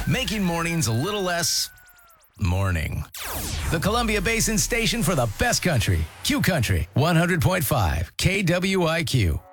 making mornings a little less morning. The Columbia Basin station for the best country. Q Country 100.5 KWIQ.